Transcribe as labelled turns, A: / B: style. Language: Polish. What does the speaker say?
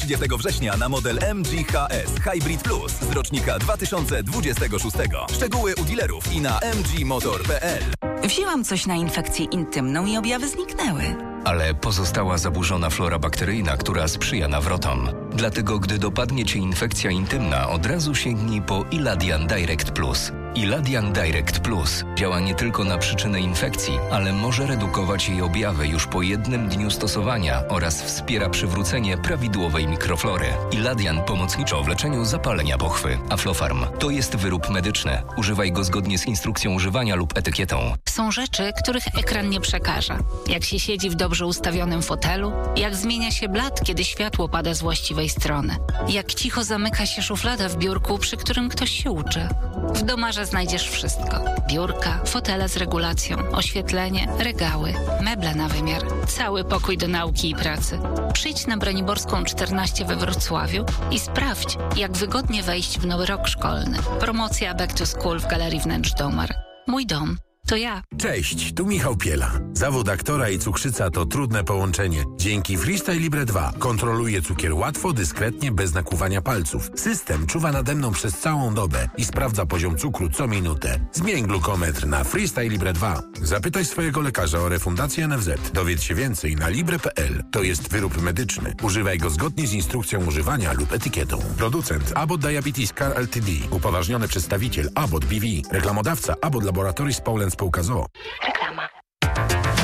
A: 30 września na model MG HS Hybrid Plus z rocznika 2026. Szczegóły u dealerów i na mgmotor.pl.
B: Wzięłam coś na infekcję intymną i objawy zniknęły.
C: Ale pozostała zaburzona flora bakteryjna, która sprzyja nawrotom. Dlatego, gdy dopadnie Cię infekcja intymna, od razu sięgnij po Iladian Direct Plus. Iladian Direct Plus działa nie tylko na przyczynę infekcji, ale może redukować jej objawy już po jednym dniu stosowania oraz wspiera przywrócenie prawidłowej mikroflory. Iladian pomocniczo w leczeniu zapalenia pochwy. Aflofarm to jest wyrób medyczny. Używaj go zgodnie z instrukcją używania lub etykietą.
D: Są rzeczy, których ekran nie przekaże. Jak się siedzi w dobrze ustawionym fotelu, jak zmienia się blat, kiedy światło pada z właściwej strony, jak cicho zamyka się szuflada w biurku, przy którym ktoś się uczy. W Domarze znajdziesz wszystko. Biurka, fotele z regulacją, oświetlenie, regały, meble na wymiar, cały pokój do nauki i pracy. Przyjdź na Braniborską 14 we Wrocławiu i sprawdź, jak wygodnie wejść w nowy rok szkolny. Promocja Back to School w Galerii Wnętrz Domar. Mój dom. To ja.
E: Cześć, tu Michał Piela. Zawód aktora i cukrzyca to trudne połączenie. Dzięki Freestyle Libre 2 kontroluję cukier łatwo, dyskretnie, bez nakłuwania palców. System czuwa nade mną przez całą dobę i sprawdza poziom cukru co minutę. Zmień glukometr na Freestyle Libre 2. Zapytaj swojego lekarza o refundację NFZ. Dowiedz się więcej na libre.pl. To jest wyrób medyczny. Używaj go zgodnie z instrukcją używania lub etykietą. Producent Abbott Diabetes Care Ltd. Upoważniony przedstawiciel Abbott BV. Reklamodawca Abbott Laboratories Poland Spółka ZOO.